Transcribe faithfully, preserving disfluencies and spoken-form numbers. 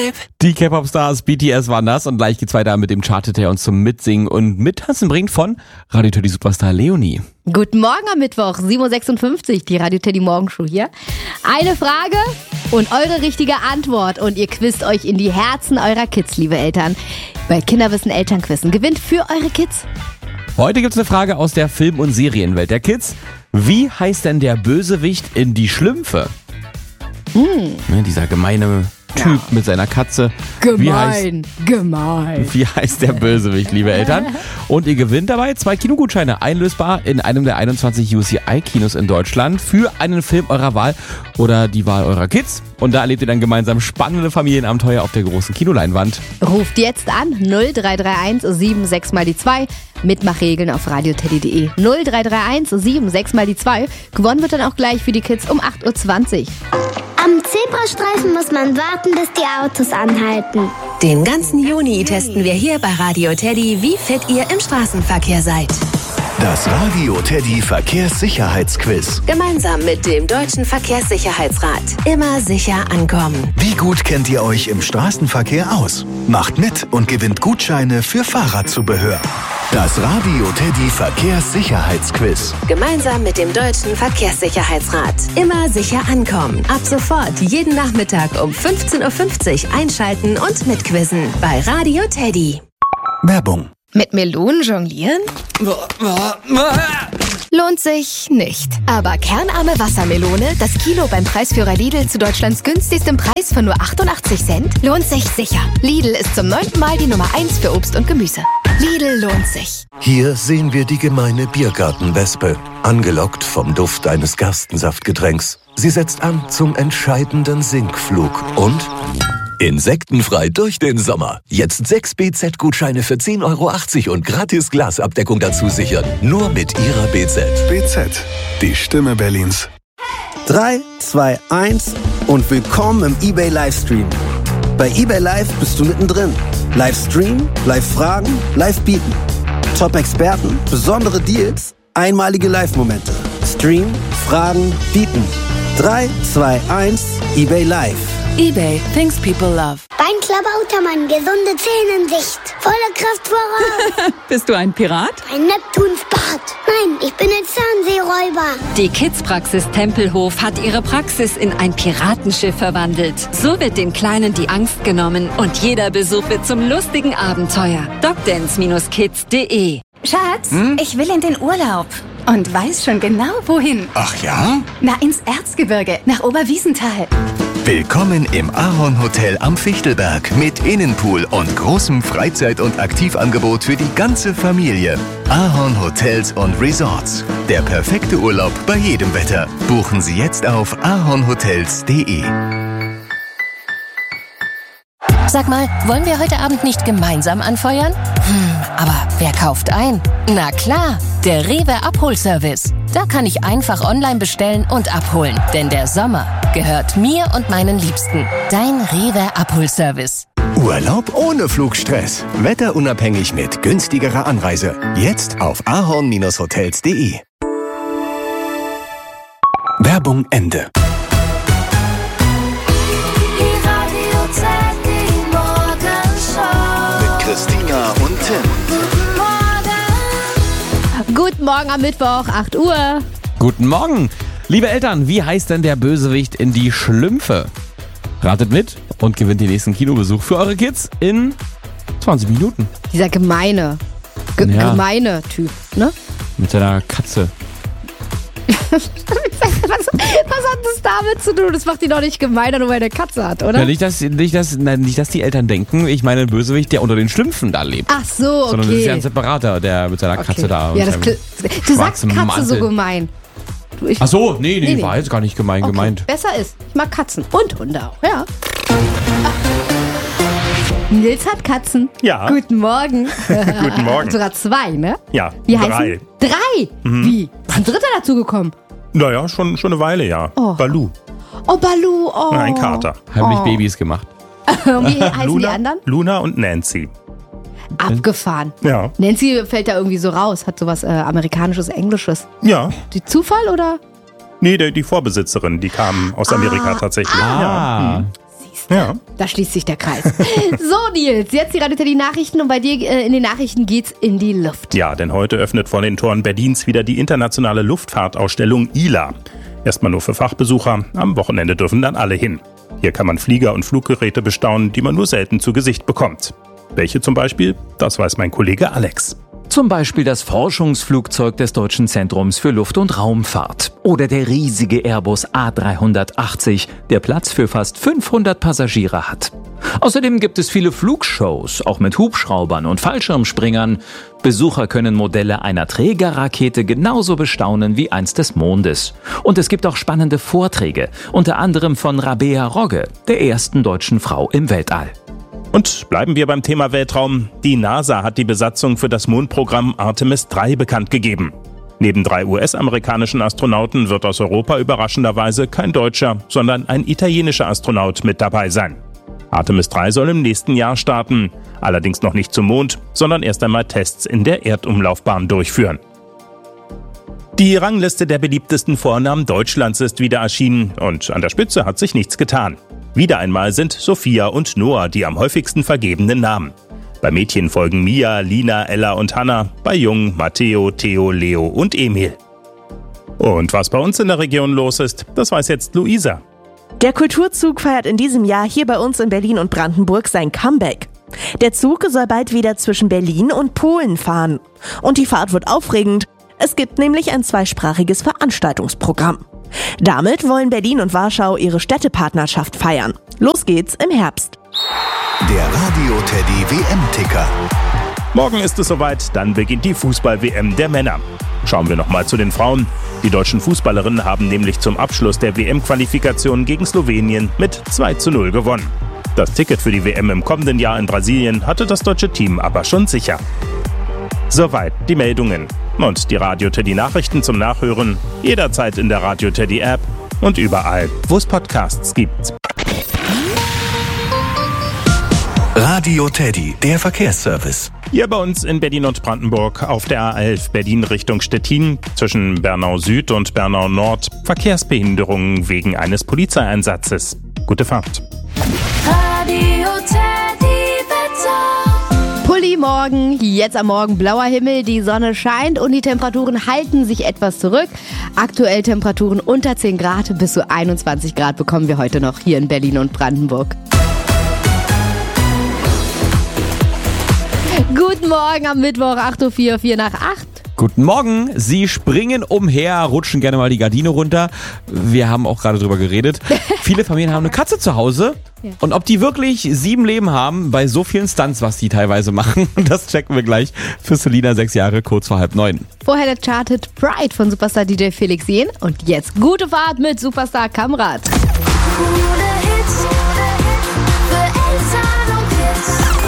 Die K-Pop-Stars B T S waren das und gleich geht's weiter mit dem Chart-Hit, der uns zum Mitsingen und Mittanzen bringt von Radio Teddy Superstar Leonie. Guten Morgen am Mittwoch, sieben Uhr sechsundfünfzig, die Radio Teddy Morgenshow hier. Eine Frage und eure richtige Antwort und ihr quizt euch in die Herzen eurer Kids, liebe Eltern. Bei Kinderwissen Elternquizzen gewinnt für eure Kids. Heute gibt's eine Frage aus der Film- und Serienwelt der Kids. Wie heißt denn der Bösewicht in Die Schlümpfe? Hm. Ne, dieser gemeine Typ ja. mit seiner Katze. Gemein, wie heißt, gemein. Wie heißt der Bösewicht, liebe Eltern? Und ihr gewinnt dabei zwei Kinogutscheine, einlösbar in einem der einundzwanzig U C I-Kinos in Deutschland für einen Film eurer Wahl oder die Wahl eurer Kids. Und da erlebt ihr dann gemeinsam spannende Familienabenteuer auf der großen Kinoleinwand. Ruft jetzt an null drei drei eins sieben sechs mal die zwei. Mitmachregeln auf radioteddy punkt de. null drei drei eins sieben sechs mal die zwei. Gewonnen wird dann auch gleich für die Kids um acht Uhr zwanzig. Am Zebrastreifen muss man warten, bis die Autos anhalten. Den ganzen Juni testen wir hier bei Radio Teddy, wie fit ihr im Straßenverkehr seid. Das Radio Teddy Verkehrssicherheitsquiz. Gemeinsam mit dem Deutschen Verkehrssicherheitsrat. Immer sicher ankommen. Wie gut kennt ihr euch im Straßenverkehr aus? Macht mit und gewinnt Gutscheine für Fahrradzubehör. Das Radio Teddy Verkehrssicherheitsquiz. Gemeinsam mit dem Deutschen Verkehrssicherheitsrat. Immer sicher ankommen. Ab sofort jeden Nachmittag um fünfzehn Uhr fünfzig einschalten und mitquizzen bei Radio Teddy. Werbung. Mit Melonen jonglieren? Lohnt sich nicht. Aber kernarme Wassermelone, das Kilo beim Preisführer Lidl zu Deutschlands günstigstem Preis von nur achtundachtzig Cent, lohnt sich sicher. Lidl ist zum neunten Mal die Nummer eins für Obst und Gemüse. Lidl lohnt sich. Hier sehen wir die gemeine Biergartenwespe, angelockt vom Duft eines Gerstensaftgetränks. Sie setzt an zum entscheidenden Sinkflug und... Insektenfrei durch den Sommer. Jetzt sechs B Z-Gutscheine für zehn Euro achtzig und gratis Glasabdeckung dazu sichern. Nur mit Ihrer B Z. B Z, die Stimme Berlins. drei, zwei, eins und willkommen im eBay Livestream. Bei eBay Live bist du mittendrin. Livestream, Live-Fragen, Live-Bieten. Top-Experten, besondere Deals, einmalige Live-Momente. Stream, Fragen, Bieten. drei, zwei, eins, eBay Live. eBay, things people love. Bein Klabautermann, gesunde Zähne in Sicht. Volle Kraft voraus. Bist du ein Pirat? Ein Neptunsbart. Nein, ich bin ein Zahnseeräuber. Die Kids-Praxis Tempelhof hat ihre Praxis in ein Piratenschiff verwandelt. So wird den Kleinen die Angst genommen und jeder Besuch wird zum lustigen Abenteuer. docdance Kids punkt de Schatz, hm? ich will in den Urlaub. Und weiß schon genau, wohin. Ach ja? Na, ins Erzgebirge, nach Oberwiesenthal. Willkommen im Ahorn Hotel am Fichtelberg mit Innenpool und großem Freizeit- und Aktivangebot für die ganze Familie. Ahorn Hotels und Resorts. Der perfekte Urlaub bei jedem Wetter. Buchen Sie jetzt auf ahornhotels punkt de. Sag mal, wollen wir heute Abend nicht gemeinsam anfeuern? Hm, aber wer kauft ein? Na klar, der Rewe Abholservice. Da kann ich einfach online bestellen und abholen. Denn der Sommer gehört mir und meinen Liebsten. Dein Rewe Abholservice. Urlaub ohne Flugstress. Wetterunabhängig mit günstigerer Anreise. Jetzt auf ahorn hotels punkt de. Werbung Ende. Christina und Tim. Guten Morgen am Mittwoch, acht Uhr. Guten Morgen. Liebe Eltern, wie heißt denn der Bösewicht in Die Schlümpfe? Ratet mit und gewinnt den nächsten Kinobesuch für eure Kids in zwanzig Minuten. Dieser gemeine, ge- ja. gemeine Typ, ne? Mit seiner Katze. was, was hat das damit zu tun? Das macht ihn doch nicht gemeiner, nur weil er eine Katze hat, oder? Ja, nicht, dass, nicht, dass, nein, nicht, dass die Eltern denken, ich meine einen Bösewicht, der unter den Schlümpfen da lebt. Ach so, okay. Sondern das ist ja ein Separater, der mit seiner okay. Katze da. Ja, das kl- du sagst Katze Mantel. so gemein. Du, ich, Ach so, nee, nee, nee, nee, war jetzt gar nicht gemein okay. gemeint. Besser ist, ich mag Katzen und Hunde auch, ja. Nils hat Katzen. Ja. Guten Morgen. Guten Morgen. Sogar zwei, ne? Ja, Wie drei. heißen? Drei? Mhm. Wie? Ist ein dritter dazugekommen? Naja, schon, schon eine Weile, ja. Oh. Balu. Oh, Balu, oh. Ein Kater. Heimlich oh. Babys gemacht. Wie heißen Luna, die anderen? Luna und Nancy. Abgefahren. Ja. Nancy fällt da irgendwie so raus, hat sowas äh, Amerikanisches, Englisches. Ja. Die Zufall oder? Nee, die, die Vorbesitzerin, die kam aus Amerika ah, tatsächlich. Ah. Ja. Hm. Ja. Da schließt sich der Kreis. So, Nils, jetzt die Radio Teddy Nachrichten und bei dir äh, in den Nachrichten geht's in die Luft. Ja, denn heute öffnet vor den Toren Berlins wieder die internationale Luftfahrtausstellung I L A. Erstmal nur für Fachbesucher, am Wochenende dürfen dann alle hin. Hier kann man Flieger und Fluggeräte bestaunen, die man nur selten zu Gesicht bekommt. Welche zum Beispiel? Das weiß mein Kollege Alex. Zum Beispiel das Forschungsflugzeug des Deutschen Zentrums für Luft- und Raumfahrt. Oder der riesige Airbus A dreihundertachtzig, der Platz für fast fünfhundert Passagiere hat. Außerdem gibt es viele Flugshows, auch mit Hubschraubern und Fallschirmspringern. Besucher können Modelle einer Trägerrakete genauso bestaunen wie eins des Mondes. Und es gibt auch spannende Vorträge, unter anderem von Rabea Rogge, der ersten deutschen Frau im Weltall. Und bleiben wir beim Thema Weltraum. Die NASA hat die Besatzung für das Mondprogramm Artemis drei bekannt gegeben. Neben drei U S-amerikanischen Astronauten wird aus Europa überraschenderweise kein deutscher, sondern ein italienischer Astronaut mit dabei sein. Artemis drei soll im nächsten Jahr starten, allerdings noch nicht zum Mond, sondern erst einmal Tests in der Erdumlaufbahn durchführen. Die Rangliste der beliebtesten Vornamen Deutschlands ist wieder erschienen und an der Spitze hat sich nichts getan. Wieder einmal sind Sophia und Noah die am häufigsten vergebenen Namen. Bei Mädchen folgen Mia, Lina, Ella und Hanna, bei Jungen Matteo, Theo, Leo und Emil. Und was bei uns in der Region los ist, das weiß jetzt Luisa. Der Kulturzug feiert in diesem Jahr hier bei uns in Berlin und Brandenburg sein Comeback. Der Zug soll bald wieder zwischen Berlin und Polen fahren. Und die Fahrt wird aufregend. Es gibt nämlich ein zweisprachiges Veranstaltungsprogramm. Damit wollen Berlin und Warschau ihre Städtepartnerschaft feiern. Los geht's im Herbst. Der Radio Teddy W M-Ticker. Morgen ist es soweit, dann beginnt die Fußball-W M der Männer. Schauen wir nochmal zu den Frauen. Die deutschen Fußballerinnen haben nämlich zum Abschluss der W M-Qualifikation gegen Slowenien mit zwei zu null gewonnen. Das Ticket für die W M im kommenden Jahr in Brasilien hatte das deutsche Team aber schon sicher. Soweit die Meldungen. Und die Radio Teddy Nachrichten zum Nachhören jederzeit in der Radio Teddy App und überall, wo es Podcasts gibt. Radio Teddy, der Verkehrsservice. Hier bei uns in Berlin und Brandenburg auf der A elf Berlin Richtung Stettin zwischen Bernau Süd und Bernau Nord Verkehrsbehinderungen wegen eines Polizeieinsatzes. Gute Fahrt. Radio Teddy Wetter. Pulli morgen, jetzt am Morgen blauer Himmel, die Sonne scheint und die Temperaturen halten sich etwas zurück. Aktuell Temperaturen unter zehn Grad, bis zu einundzwanzig Grad bekommen wir heute noch hier in Berlin und Brandenburg. Guten Morgen am Mittwoch, acht Uhr vier, vier nach acht. Guten Morgen, Sie springen umher, rutschen gerne mal die Gardine runter. Wir haben auch gerade drüber geredet. Viele Familien haben eine Katze zu Hause. Ja. Und ob die wirklich sieben Leben haben, bei so vielen Stunts, was die teilweise machen, das checken wir gleich für Selina, sechs Jahre, kurz vor halb neun. Vorher der Charted Pride von Superstar D J Felix Jähn. Und jetzt gute Fahrt mit Superstar Kamrat.